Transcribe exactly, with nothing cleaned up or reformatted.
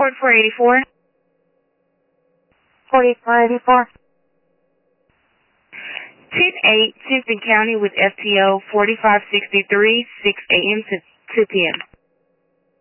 forty-four eighty-four. forty-four eighty-four. ten eight, Tipton County with F T O forty-five sixty-three, six A M to two P M